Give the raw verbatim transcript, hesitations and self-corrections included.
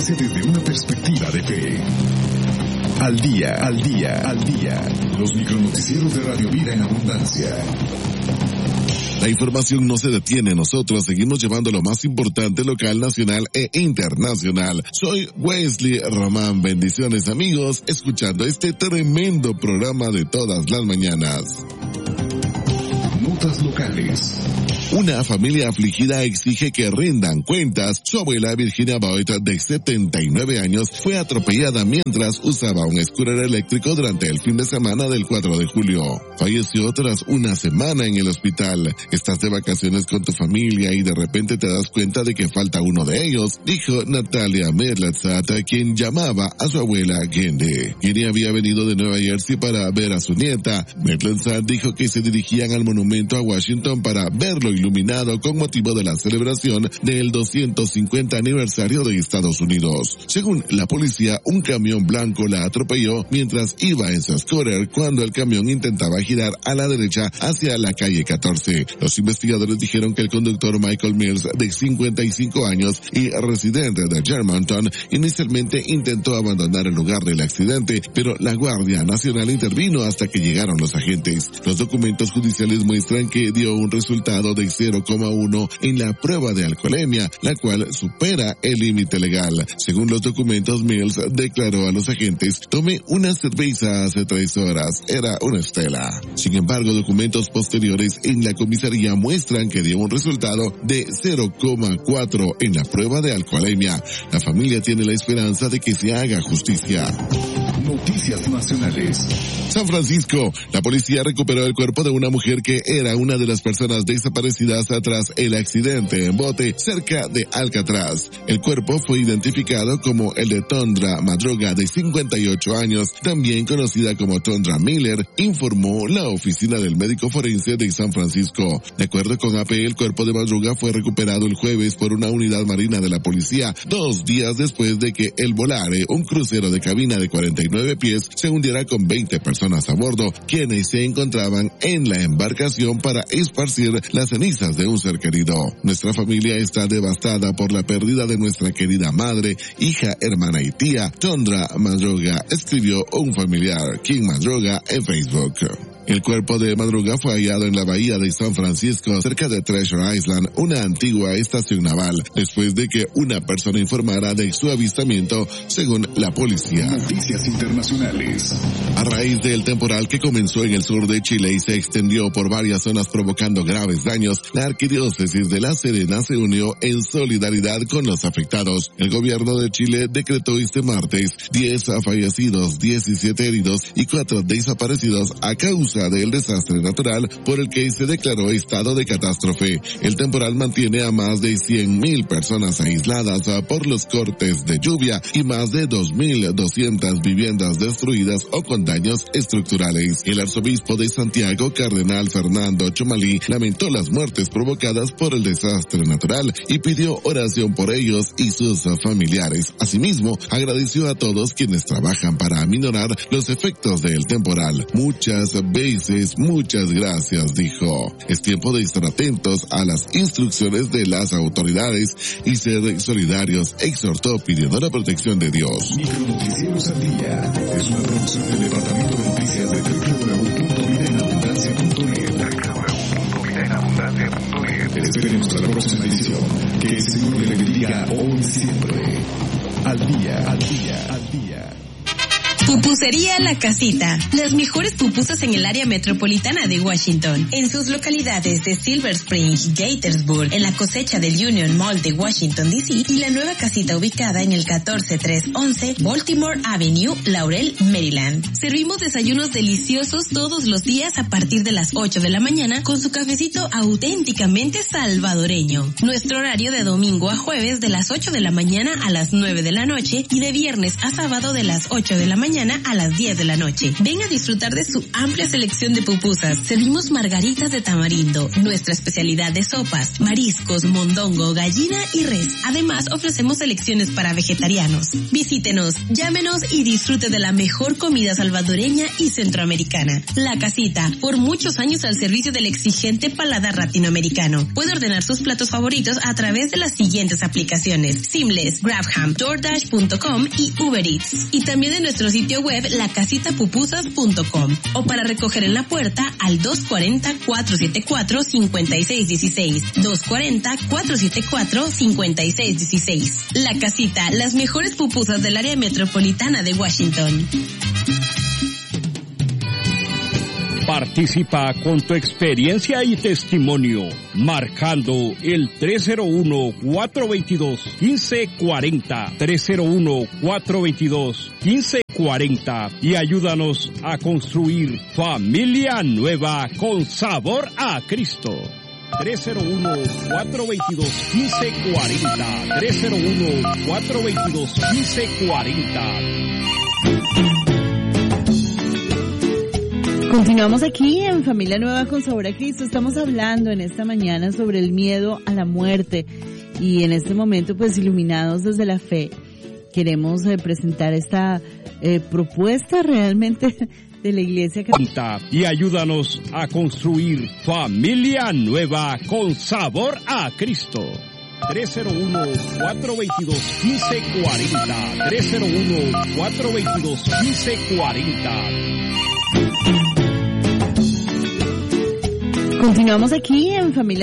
noticia desde una perspectiva de fe. Al día, al día, al día. Los micronoticieros de Radio Vida en Abundancia. La información no se detiene, nosotros seguimos llevando lo más importante local, nacional e internacional. Soy Wesley Román, bendiciones amigos, escuchando este tremendo programa de todas las mañanas. Notas locales. Una familia afligida exige que rindan cuentas. Su abuela Virginia Boyd, de setenta y nueve años, fue atropellada mientras usaba un scooter eléctrico durante el fin de semana del cuatro de julio. Falleció tras una semana en el hospital. Estás de vacaciones con tu familia y de repente te das cuenta de que falta uno de ellos, dijo Natalia Merlatzat, quien llamaba a su abuela Gende. Gende había venido de Nueva Jersey para ver a su nieta. Merlatzat dijo que se dirigían al monumento a Washington para verlo iluminado con motivo de la celebración del doscientos cincuenta aniversario de Estados Unidos. Según la policía, un camión blanco la atropelló mientras iba en su scooter cuando el camión intentaba girar a la derecha hacia la calle catorce. Los investigadores dijeron que el conductor Michael Mills, de cincuenta y cinco años y residente de Germantown, inicialmente intentó abandonar el lugar del accidente, pero la Guardia Nacional intervino hasta que llegaron los agentes. Los documentos judiciales muestran que dio un resultado de cero coma uno en la prueba de alcoholemia, la cual supera el límite legal. Según los documentos, Mills declaró a los agentes: tomé una cerveza hace tres horas, era una Estela. Sin embargo, documentos posteriores en la comisaría muestran que dio un resultado de cero coma cuatro en la prueba de alcoholemia. La familia tiene la esperanza de que se haga justicia. Noticias nacionales. San Francisco, la policía recuperó el cuerpo de una mujer que era una de las personas desaparecidas tras el accidente en bote cerca de Alcatraz. El cuerpo fue identificado como el de Tondra Madruga, de cincuenta y ocho años, también conocida como Tondra Miller, informó la oficina del médico forense de San Francisco. De acuerdo con A P, el cuerpo de Madruga fue recuperado el jueves por una unidad marina de la policía, dos días después de que el Volare, un crucero de cabina de cuarenta y nueve pies, se hundiera con veinte personas a bordo, quienes se encontraban en la embarcación para esparcir las cenizas de un ser querido. Nuestra familia está devastada por la pérdida de nuestra querida madre, hija, hermana y tía, Tondra Madruga, escribió un familiar, King Madruga, en Facebook. El cuerpo de Madruga fue hallado en la bahía de San Francisco, cerca de Treasure Island, una antigua estación naval, después de que una persona informara de su avistamiento, según la policía. Noticias internacionales. A raíz del temporal que comenzó en el sur de Chile y se extendió por varias zonas provocando graves daños, la Arquidiócesis de La Serena se unió en solidaridad con los afectados. El gobierno de Chile decretó este martes diez fallecidos, diecisiete heridos y cuatro desaparecidos a causa del desastre natural por el que se declaró estado de catástrofe. El temporal mantiene a más de cien mil personas aisladas por los cortes de lluvia y más de dos mil doscientas viviendas destruidas o con daños estructurales. El arzobispo de Santiago, cardenal Fernando Chomalí, lamentó las muertes provocadas por el desastre natural y pidió oración por ellos y sus familiares. Asimismo, agradeció a todos quienes trabajan para aminorar los efectos del temporal. Muchas veces, muchas gracias, dijo. Es tiempo de estar atentos a las instrucciones de las autoridades y ser solidarios, exhortó pidiendo la protección de Dios. Micronoticieros al día es una producción del Departamento de Noticias de doble u doble u doble u punto vida en abundancia punto net. doble u doble u doble u punto vida en abundancia punto net. Esperemos a la próxima edición. Que el Señor le bendiga hoy y siempre. Al día, al día, al día. Pupusería La Casita. Las mejores pupusas en el área metropolitana de Washington. En sus localidades de Silver Spring, Gaithersburg, en la cosecha del Union Mall de Washington, D C y la nueva casita ubicada en el catorce tres once Baltimore Avenue, Laurel, Maryland. Servimos desayunos deliciosos todos los días a partir de las ocho de la mañana con su cafecito auténticamente salvadoreño. Nuestro horario de domingo a jueves de las ocho de la mañana a las nueve de la noche y de viernes a sábado de las ocho de la mañana mañana a las diez de la noche. Ven a disfrutar de su amplia selección de pupusas. Servimos margaritas de tamarindo, nuestra especialidad de sopas, mariscos, mondongo, gallina y res. Además, ofrecemos selecciones para vegetarianos. Visítenos, llámenos y disfrute de la mejor comida salvadoreña y centroamericana. La Casita, por muchos años al servicio del exigente paladar latinoamericano. Puede ordenar sus platos favoritos a través de las siguientes aplicaciones: Seamless, GrabHam, DoorDash punto com y Uber Eats. Y también en nuestro sitio web la casita pupusas punto com. O para recoger en la puerta al dos cuatro cero, cuatro siete cuatro, cinco seis uno seis. dos cuatro cero, cuatro siete cuatro, cinco seis uno seis. La Casita, las mejores pupusas del área metropolitana de Washington. Participa con tu experiencia y testimonio, marcando el tres cero uno, cuatro dos dos, uno cinco cuatro cero, tres cero uno, cuatro dos dos, uno cinco cuatro cero y ayúdanos a construir familia nueva con sabor a Cristo. tres cero uno, cuatro dos dos, uno cinco cuatro cero, tres cero uno, cuatro dos dos, uno cinco cuatro cero. Continuamos aquí en Familia Nueva con Sabor a Cristo. Estamos hablando en esta mañana sobre el miedo a la muerte y en este momento, pues, iluminados desde la fe, queremos eh, presentar esta eh, propuesta realmente de la Iglesia Católica y ayúdanos a construir familia nueva con sabor a Cristo. tres cero uno, cuatro dos dos, uno cinco cuatro cero, tres cero uno, cuatro dos dos, uno cinco cuatro cero. Continuamos aquí en Familia